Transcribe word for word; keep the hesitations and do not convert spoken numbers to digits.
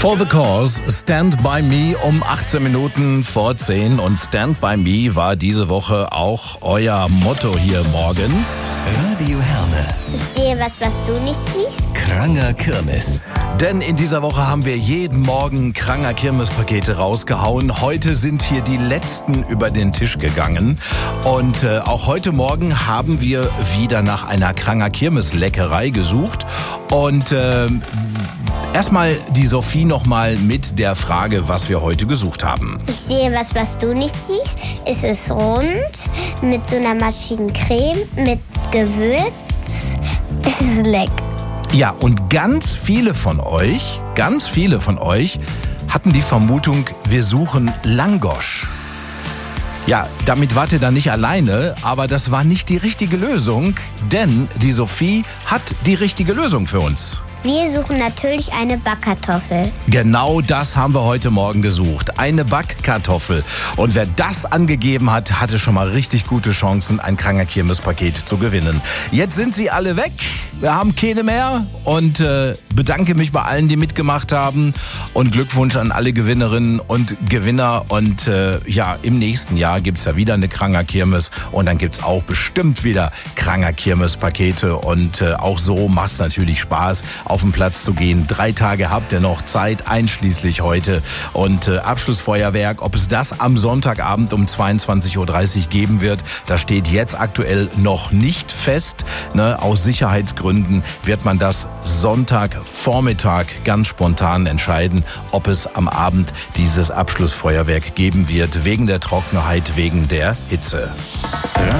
For the Cause, Stand By Me um achtzehn Minuten vor zehn. Und Stand By Me war diese Woche auch euer Motto hier morgens. Radio Herne. Ich sehe was, was du nicht siehst. Kranger Kirmes. Denn in dieser Woche haben wir jeden Morgen Kranger Kirmespakete rausgehauen. Heute sind hier die letzten über den Tisch gegangen. Und äh, auch heute Morgen haben wir wieder nach einer Kranger Kirmes-Leckerei gesucht. Und äh, erstmal die Sophie nochmal mit der Frage, was wir heute gesucht haben. Ich sehe was, was du nicht siehst. Es ist rund, mit so einer matschigen Creme, mit Gewürz. Es ist lecker. Ja, und ganz viele von euch, ganz viele von euch hatten die Vermutung, wir suchen Langosch. Ja, damit wart ihr dann nicht alleine, aber das war nicht die richtige Lösung, denn die Sophie hat die richtige Lösung für uns. Wir suchen natürlich eine Backkartoffel. Genau das haben wir heute Morgen gesucht. Eine Backkartoffel. Und wer das angegeben hat, hatte schon mal richtig gute Chancen, ein Kranger Kirmes-Paket zu gewinnen. Jetzt sind sie alle weg. Wir haben keine mehr. Und äh, bedanke mich bei allen, die mitgemacht haben. Und Glückwunsch an alle Gewinnerinnen und Gewinner. Und äh, ja, im nächsten Jahr gibt's ja wieder eine Kranger Kirmes. Und dann gibt's auch bestimmt wieder Kranger Kirmes-Pakete. Und äh, auch so macht's natürlich Spaß, auf den Platz zu gehen. Drei Tage habt ihr noch Zeit, einschließlich heute. Und äh, Abschlussfeuerwerk, ob es das am Sonntagabend um zweiundzwanzig Uhr dreißig geben wird, das steht jetzt aktuell noch nicht fest. Ne? Aus Sicherheitsgründen wird man das Sonntagvormittag ganz spontan entscheiden, ob es am Abend dieses Abschlussfeuerwerk geben wird, wegen der Trockenheit, wegen der Hitze.